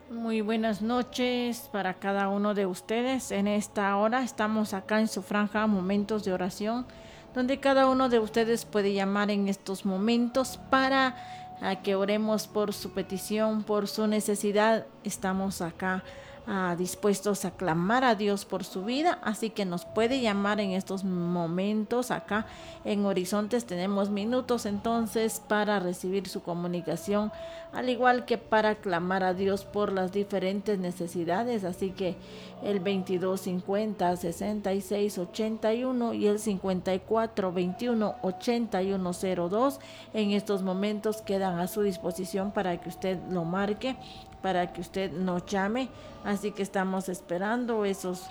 Muy buenas noches para cada uno de ustedes. En esta hora estamos acá en su franja Momentos de Oración, donde cada uno de ustedes puede llamar en estos momentos para que oremos por su petición, por su necesidad. Estamos acá dispuestos a clamar a Dios por su vida, así que nos puede llamar en estos momentos. Acá en Horizontes tenemos minutos entonces para recibir su comunicación, al igual que para clamar a Dios por las diferentes necesidades. Así que el 2250 66 81 y el 54 21 8102 en estos momentos quedan a su disposición para que usted lo marque, para que usted nos llame. Así que estamos esperando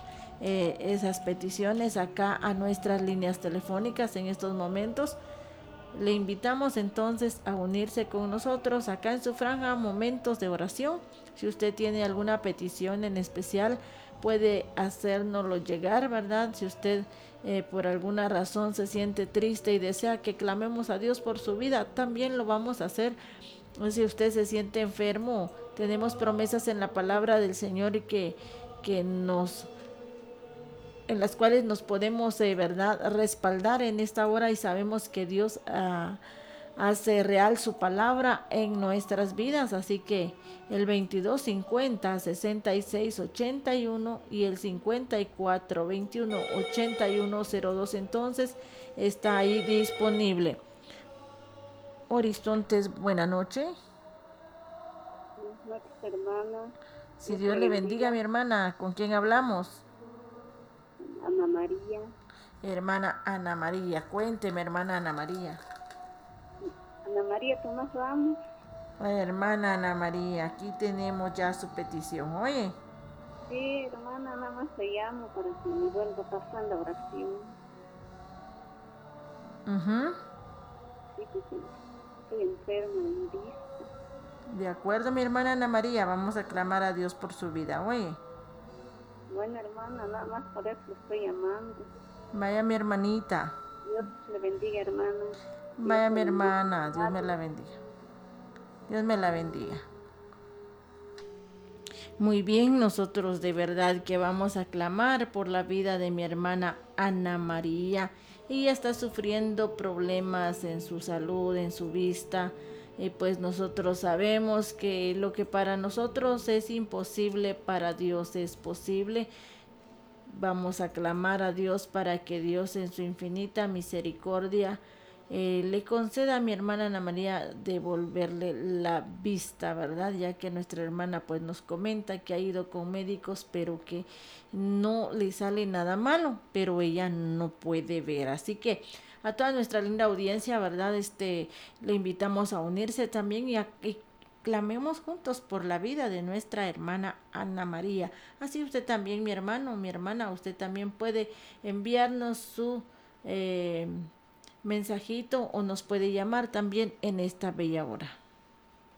esas peticiones acá a nuestras líneas telefónicas en estos momentos. Le invitamos entonces a unirse con nosotros acá en su franja Momentos de Oración. Si usted tiene alguna petición en especial, puede hacérnoslo llegar, ¿verdad? Si usted por alguna razón se siente triste y desea que clamemos a Dios por su vida, también lo vamos a hacer. Si usted se siente enfermo, tenemos promesas en la palabra del Señor y que nos en las cuales nos podemos de verdad respaldar en esta hora, y sabemos que Dios hace real su palabra en nuestras vidas. Así que el 2250 66 81 y el 54 21 8102 entonces está ahí disponible. Horizontes, buena noche. Buenas noches, hermana. Si Dios Dios te le bendiga, bendiga. mi hermana. ¿Con quién hablamos? Ana María. Hermana Ana María. Cuénteme, hermana Ana María. Ana María Tomás Ramos. Hermana Ana María, aquí tenemos ya su petición. Oye, Sí, hermana, nada más te llamo para que me vuelva a pasar la oración. uh-huh. Sí, porque estoy enferma de mi vista. De acuerdo, mi hermana Ana María, vamos a clamar a Dios por su vida. Oye, Bueno, hermana, nada más por eso le estoy llamando. vaya mi hermanita. Dios le bendiga, hermana. Dios Vaya le mi bendiga. hermana, Dios me la bendiga. Dios me la bendiga. Muy bien, nosotros de verdad que vamos a clamar por la vida de mi hermana Ana María. Ella está sufriendo problemas en su salud, en su vista. Y pues nosotros sabemos que lo que para nosotros es imposible, para Dios es posible. Vamos a clamar a Dios para que Dios en su infinita misericordia le conceda a mi hermana Ana María devolverle la vista, ¿verdad? Ya que nuestra hermana pues nos comenta que ha ido con médicos, pero que no le sale nada malo, pero ella no puede ver. Así que a toda nuestra linda audiencia, ¿verdad? Le invitamos a unirse también y clamemos juntos por la vida de nuestra hermana Ana María. Así usted también, mi hermano, mi hermana, usted también puede enviarnos su mensajito o nos puede llamar también en esta bella hora.